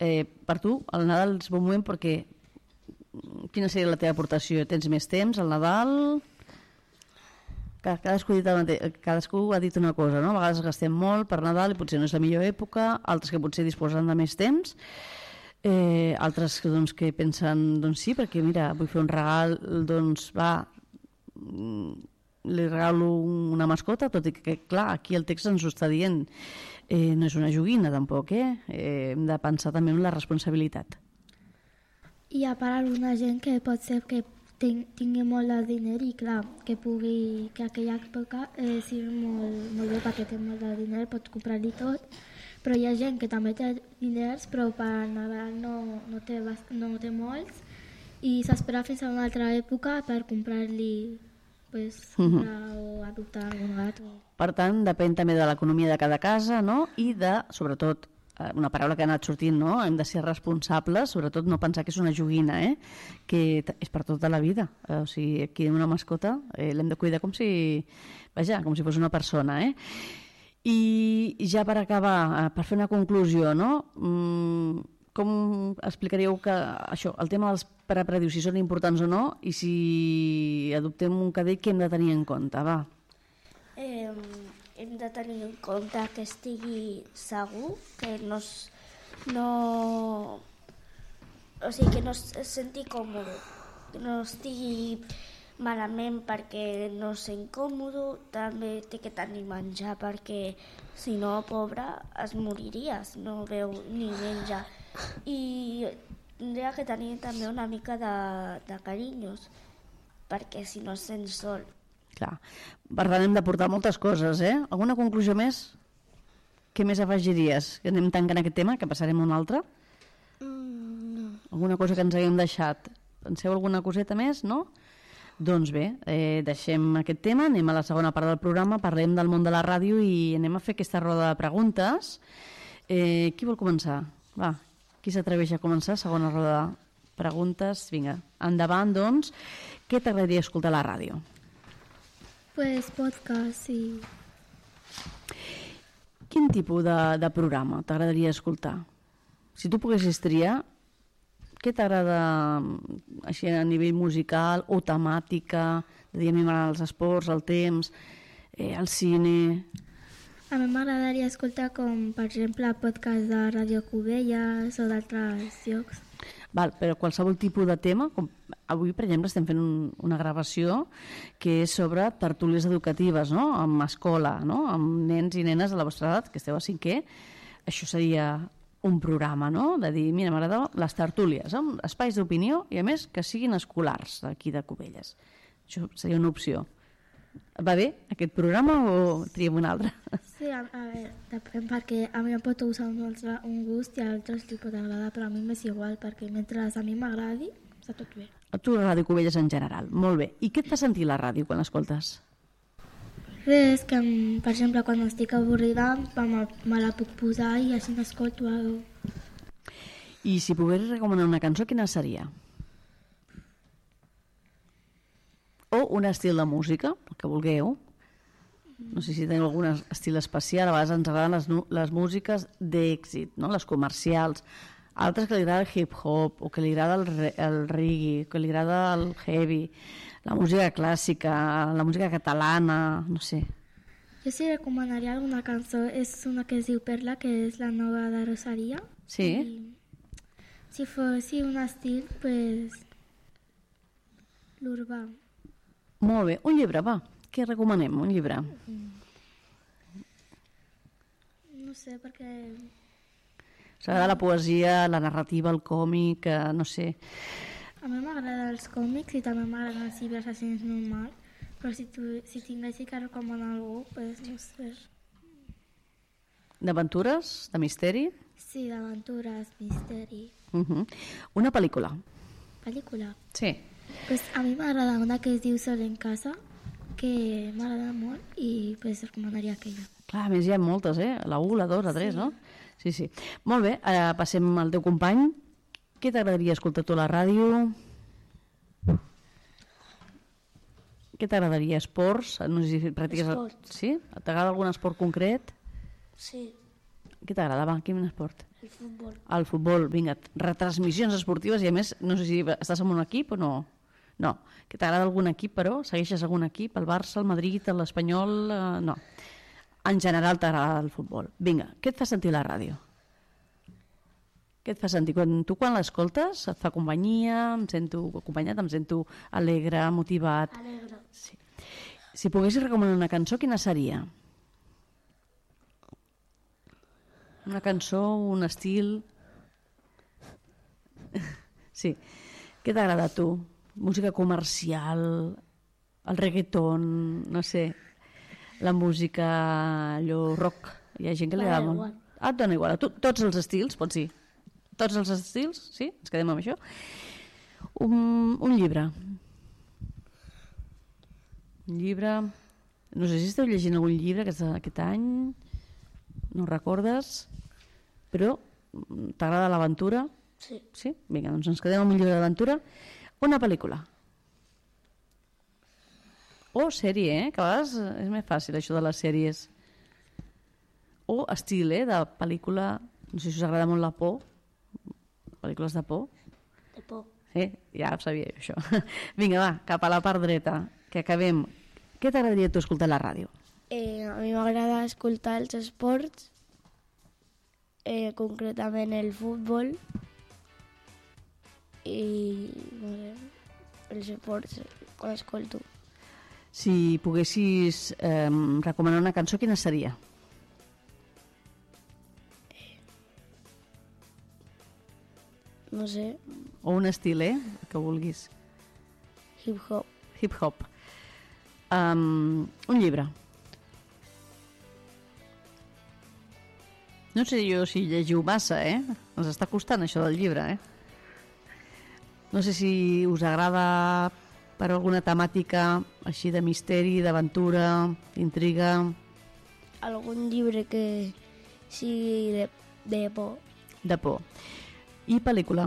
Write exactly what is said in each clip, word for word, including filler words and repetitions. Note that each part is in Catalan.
eh, per tu el Nadal és bon moment perquè quina seria la teva aportació? Tens més temps al Nadal? Cadascú ha dit, mate... Cadascú ha dit una cosa, no? A vegades gastem molt per Nadal i potser no és la millor època, altres que potser disposen de més temps, eh, altres doncs, que pensen, doncs sí, perquè mira, vull fer un regal, doncs va, li regalo una mascota, tot i que, clar, aquí el text ens ho està dient, eh, no és una joguina tampoc, eh? eh? Hem de pensar també en la responsabilitat. Hi ha per alguna gent que pot ser que tingui molt de diner i clar, que pugui, que aquella època eh, sigui molt, molt bé perquè té molt de diner, pot comprar-li tot, però hi ha gent que també té diners però per Nadal no, no, té, no té molts i s'espera fins a una altra època per comprar-li pues, comprar uh-huh. o adoptar algun gat. O... Per tant, depèn també de l'economia de cada casa, no? I de, sobretot, una paraula que ha anat sortint, no? Hem de ser responsables, sobretot no pensar que és una joguina, eh? Que és per tota la vida. O sigui, aquí una mascota eh, l'hem de cuidar com si, vaja, com si fos una persona, eh? I ja per acabar, per fer una conclusió, no? Mm, com explicaríeu que això, el tema dels prepredius, si són importants o no, i si adoptem un cadell, què hem de tenir en compte? Va. Eh... Hem de tenir en compte que estigui segur, que no, no, o sigui, que no es senti còmode, que no estigui malament perquè no és incòmode, també té que tenir menjar perquè si no, pobre, es moriria, no veu ni menja. I tindria que tenir també una mica de, de carinyos, perquè si no es sent sol. Clar. Per tant, hem de portar moltes coses, eh? Alguna conclusió més? Què més afegiries? Que anem tancant aquest tema, que passarem a un altre? Mm, no. Alguna cosa que ens haguem deixat? Penseu alguna coseta més, no? Doncs bé, eh, deixem aquest tema, anem a la segona part del programa, parlem del món de la ràdio i anem a fer aquesta roda de preguntes. Eh, qui vol començar? Va, qui s'atreveix a començar? Segona roda de preguntes. Vinga, endavant, doncs. Què t'agradaria escoltar a la ràdio? Pues podcast, sí. Quin tipus de, de programa t'agradaria escoltar? Si tu poguessis triar, què t'agrada així a nivell musical o temàtica? De dir, a mi m'agraden els esports, el temps, eh, el cine... A mi m'agradaria escoltar com, per exemple, podcast de Ràdio Cubelles o d'altres llocs. Val, però qualsevol tipus de tema, com avui, per exemple, estem fent un, una gravació que és sobre tertúlies educatives, no? Amb escola, no? Amb nens i nenes de la vostra edat, que esteu a cinquè. Això seria un programa, no? De dir, mira, m'agrada les tertúlies, amb espais d'opinió i, a més, que siguin escolars d'aquí de Cubelles. Això seria una opció. Va bé aquest programa o triem un altre? Sí, a, a veure, depèn, perquè a mi em pot usar un, un gust i a altres li pot agradar, però a mi m'és igual, perquè mentre a mi m'agradi, està tot bé. A tu la Ràdio Cubelles en general, molt bé. I què et fa sentir la ràdio quan escoltes? Res, que per exemple quan estic avorrida me, me la puc posar i així n'escolto alguna cosa. I si pogués recomanar una cançó, quina seria? O un estil de música, el que vulgueu. No sé si teniu algun estil especial, a vegades ens agraden les, les músiques d'èxit, no? Les comercials, altres que li agrada el hip-hop, o que li agrada el, el reggae, que li agrada el heavy, la música clàssica, la música catalana, no sé. Jo sí recomanaria alguna cançó, és una que es diu Perla, que és la nova de Rosalia. Sí? I si fos un estil, pues, l'urbà. Molt bé. Un llibre, va. Què recomanem? Un llibre. No sé, perquè... S'agrada la poesia, la narrativa, el còmic, eh, no sé. A mi m'agraden els còmics i també m'agraden els llibres així normal, però si, tu, si tinguessi que recomanar algú, pues no sé. D'aventures? De misteri? Sí, d'aventures, misteri. Uh-huh. Una pel·lícula. Pel·lícula? Sí. Pues a mi m'agrada una que es diu Sol en casa, que m'agrada molt i pues recomanaria aquella. Clar, a més hi ha moltes, eh? La u, la dos, la tres, sí. No? Sí, sí. Molt bé, ara passem al teu company. Què t'agradaria escoltar tu a la ràdio? Què t'agradaria? Esports? No sé si practiques... Esports. Sí? T'agrada algun esport concret? Sí. Què t'agrada, va? Quin esport? El futbol. El futbol, vinga, retransmissions esportives i a més, no sé si estàs en un equip o no. No. Que t'agrada algun equip, però? Segueixes algun equip? El Barça, el Madrid, l'Espanyol... Eh, no. En general t'agrada el futbol. Vinga, què et fa sentir la ràdio? Què et fa sentir? Quan, tu quan l'escoltes et fa companyia, em sento acompanyat, em sento alegre, motivat... Alegre. Sí. Si poguessis recomanar una cançó, quina seria? Una cançó, un estil... Sí. Què t'agrada a tu? Música comercial, el reggaeton, no sé, la música, allò, rock. Hi ha gent que li agrada molt. Igual. Ah, et dona igual. A tu, tots els estils, pots dir. Tots els estils, sí? Ens quedem amb això. Un, un llibre. Un llibre... No sé si esteu llegint algun llibre aquest, aquest any, no ho recordes, però t'agrada l'aventura? Sí. Sí? Vinga, doncs ens quedem amb un llibre d'aventura. Una pel·lícula. O sèrie, eh? Que a vegades és més fàcil això de les sèries. O estil, eh? De pel·lícula... No sé si us agrada molt la por. Pel·lícules de por. De por. Sí, ja ho sabia jo, això. Vinga, va, cap a la part dreta, que acabem. Què t'agradaria tu escoltar a la ràdio? Eh, a mi m'agrada escoltar els esports, eh, concretament el futbol i no sé, els esports quan escolto. Si poguessis eh, recomanar una cançó, quina seria? No sé, O un estil, eh? Que vulguis. hip-hop. Hip-hop. Um, un llibre. No sé jo si llegiu massa, eh? Ens està costant això del llibre, eh? No sé si us agrada per alguna temàtica així de misteri, d'aventura, d'intriga... Algun llibre que sigui de, de por. De por. I pel·lícula.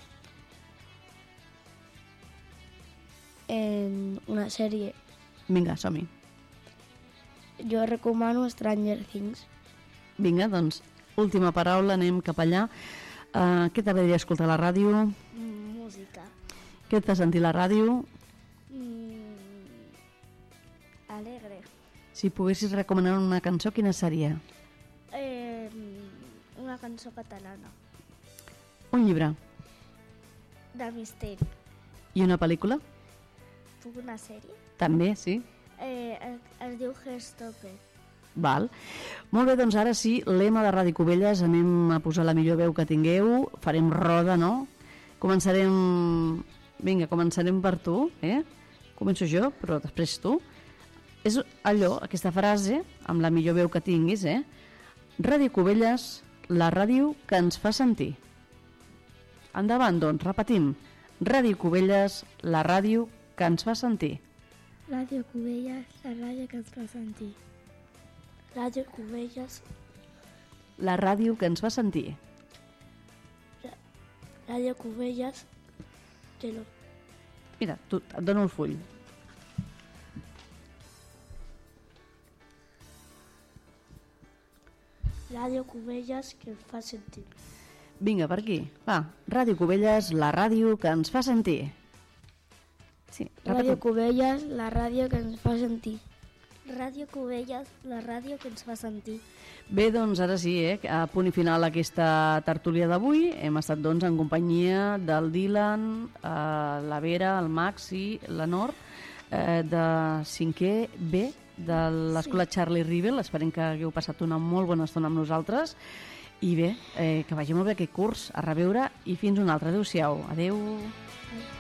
En una sèrie. Vinga, som-hi. Jo recomano Stranger Things. Vinga, doncs, última paraula, anem cap allà. Uh, què t'agradaria escoltar a la ràdio? Música. Què et fa sentir la ràdio? Mm, alegre. Si poguessis recomanar una cançó, quina seria? Eh, una cançó catalana. Un llibre. De misteri. I una pel·lícula? Puc una sèrie? També, sí. Eh, es, es diu Heartstopper. Val. Molt bé, doncs ara sí, lema de Ràdio Cubelles, anem a posar la millor veu que tingueu, farem roda, no? Començarem... Vinga, començarem per tu, eh? Començo jo, però després tu. És allò, aquesta frase, amb la millor veu que tinguis, eh? Ràdio Cubelles, la ràdio que ens fa sentir. Endavant, doncs, repetim. Ràdio Cubelles, la ràdio que ens fa sentir. Ràdio Cubelles, la ràdio que ens fa sentir. Ràdio Cubelles. La ràdio que ens fa sentir. Ràdio Cubelles. Que no. Mira, tu, et dono el full. Ràdio Cubelles que ens fa sentir. Vinga, per aquí. Va, Ràdio Cubelles, la ràdio que ens fa sentir. Sí, Ràdio repeteix. Cubelles, la ràdio que ens fa sentir. Ràdio Cubelles, la ràdio que ens fa sentir. Bé, doncs ara sí, eh? A punt i final aquesta tertúlia d'avui. Hem estat doncs en companyia del Dylan, eh, la Vera, el Max i la Nor, eh, de cinquè B de l'escola sí. Charlie Rivel. Esperem que hagueu passat una molt bona estona amb nosaltres. I bé, eh, que vagi molt bé aquest curs, a reveure i fins un altre. Adéu-siau. Adéu.